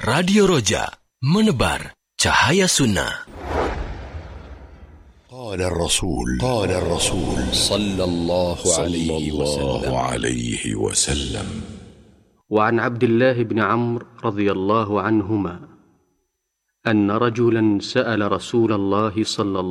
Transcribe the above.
Radio Roja, menebar cahaya sunnah. قال الرسول صلى الله عليه وسلم. وعن عبد الله بن عمرو رضي الله عنهما أن رجلا سأل رسول الله صلى الله